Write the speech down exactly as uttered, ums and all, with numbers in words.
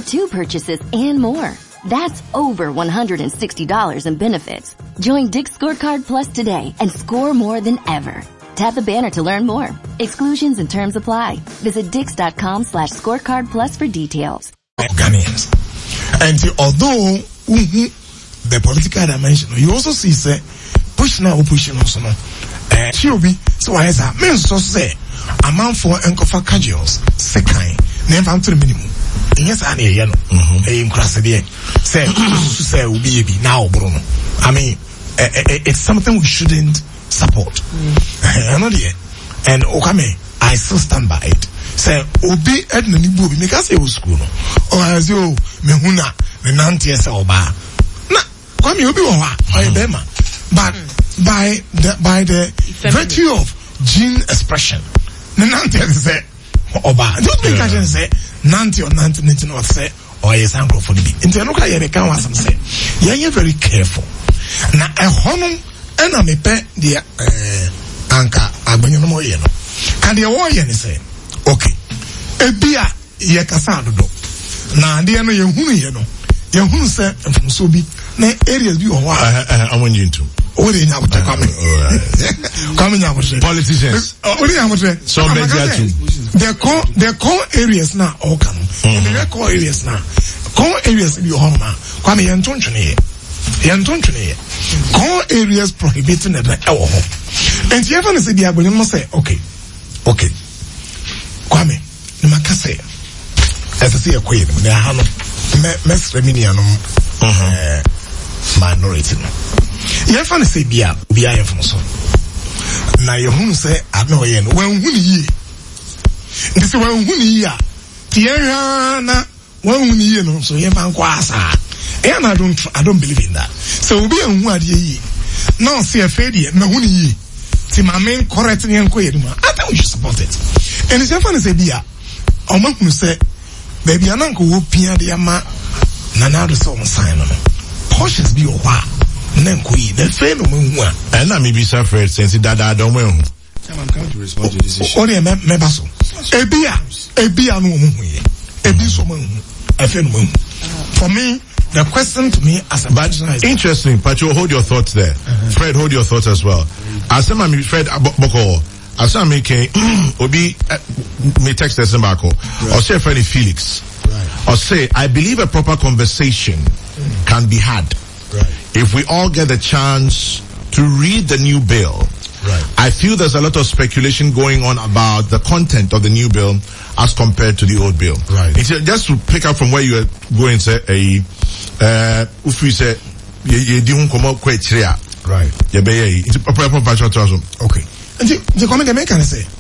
Save two purchases and more. That's over one hundred sixty dollars in benefits. Join Dick's Scorecard Plus today and score more than ever. Tap the banner to learn more. Exclusions and terms apply. Visit dix.com slash scorecard plus for details. Ghanaians. And although mm-hmm, the political dimension, you also see say push now pushing also no. Eh, Chiobi, so I say means so say a man for encofa casuals second. Never am to the minimum. Yes, I need you know. Eh, incredible. Say, say will be now, Bruno. I mean, it's something we shouldn't support. Mm. Know and Okame, I still stand by it. Say, Obi Edna Nibu, make us a school. Or as you, Mehuna, the Nantias Oba. Na, come you be Owa, I Bema. But by the, by the virtue of gene expression, the Nantias say, Oba. Don't make us say, Nanti or Nanti, Nanti, or say, or yes, I'm for the. In the Noka, you can was say, yeah, you're very careful. Now, a honor. Ena me pe dia eh anka agbanyo mo ye no ka dia wo ye ne say okay ebia ye kasa dodo na dia no ye hunu ye no ye hunu say mfumso bi na areas bi o wa I want you into o de nya bote kwame kwame nya bote politicians o de nya bote so media too the core the core areas na o kan the core areas na core areas bi o ho ma kwame ye ntontwene ye Yantonchune, core areas prohibiting the alcohol. And you ever say the Abel must say, okay, okay, Kwame, the Macase, as I say, a queen, the Hano, Mess Reminianum, minority. You ever say, Bia, Bia from so. Now you who say, I know yen, when we ye. This is when we ye. Tiana, when we ye, no, so you can quasa. And I don't, I don't believe in that. So we be on what ye. Now see a failure, no one ye. See my main correct and quiet. I think we should support it. And it's funny say, Bia, or man who say, baby, an uncle will pia the ama, Nana the song sign on. Cautious be your wa. Nenkui, the fail no one. And I may be suffered since that I don't know. I'm coming to respond to this issue. Only a member so. A Bia, a Bia no one. A Biswoman, a phenomenon. For me, the question to me as a bachelor is interesting, but you hold your thoughts there. Uh-huh. Fred, hold your thoughts as well. As I'm Fred Boko, as I'm making Obi me text this Bako, or say Freddie Felix, right. Or say I believe a proper conversation mm. can be had right. if we all get the chance to read the new bill. Right. I feel there's a lot of speculation going on about the content of the new bill as compared to the old bill. Right. It's just to pick up from where you are going, say a uh if we say you didn't come up quite clear. Right. Yeah, it's a proper. Okay. And the comment they make can say